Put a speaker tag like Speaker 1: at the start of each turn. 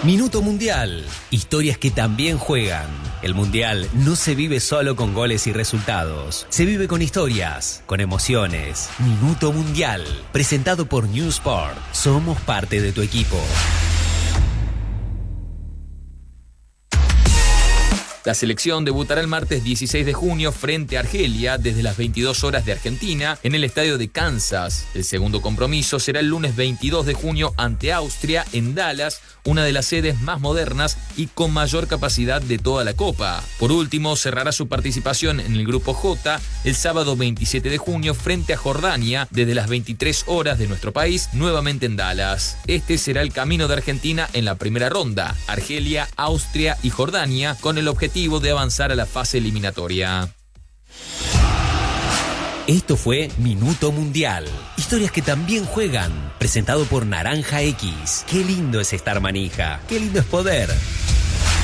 Speaker 1: Minuto Mundial. Historias que también juegan. El Mundial no se vive solo con goles y resultados. Se vive con historias, con emociones. Minuto Mundial. Presentado por New Sport. Somos parte de tu equipo.
Speaker 2: La selección debutará el martes 16 de junio frente a Argelia desde las 22 horas de Argentina en el estadio de Kansas. El segundo compromiso será el lunes 22 de junio ante Austria en Dallas, una de las sedes más modernas y con mayor capacidad de toda la Copa. Por último, cerrará su participación en el Grupo J el sábado 27 de junio frente a Jordania desde las 23 horas de nuestro país, nuevamente en Dallas. Este será el camino de Argentina en la primera ronda: Argelia, Austria y Jordania, con el objetivo de avanzar a la fase eliminatoria.
Speaker 1: Esto fue Minuto Mundial. Historias que también juegan. Presentado por Naranja X. Qué lindo es estar manija. Qué lindo es poder.